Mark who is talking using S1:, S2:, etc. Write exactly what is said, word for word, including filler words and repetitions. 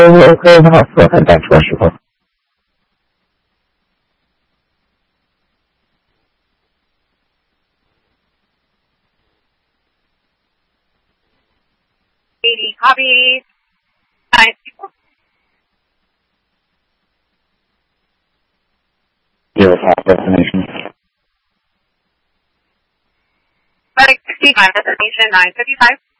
S1: 我可以把锁还带出的时候。
S2: eighty copy. Nine.
S3: Zero top destination.
S2: Flight sixty-five, destination nine fifty-five.